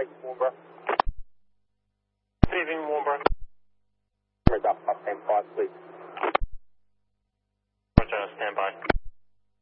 Mike Warmer. Good evening, Warmer. Up 10 5, please.